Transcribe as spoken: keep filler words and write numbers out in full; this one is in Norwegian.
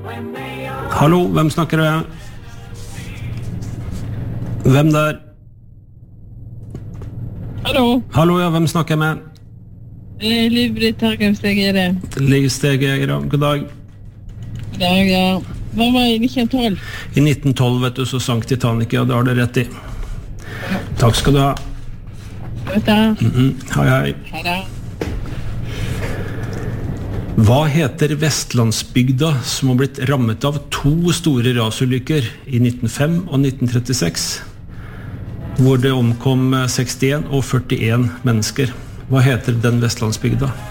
Hallo, hvem snakker du? Hvem der? Hallo. Hallo, ja, hvem snakker jeg med? Eh, Liv-Britt Hergemsteg er det. Liv Stegeger, god dag. God dag, ja. Hva var i nitten tolv? I nitten tolv, vet du, så sank Titanic, ja, det har du rett i. Takk skal du ha. Vet du? Mm-hmm. Hei, hei. Hei da. Hva heter Vestlandsbygda som har blitt rammet av to store rasulykker i nitten oh fem og nitten trettiseks, hvor det omkom sekstien og førtien mennesker? Hva heter den Vestlandsbygda?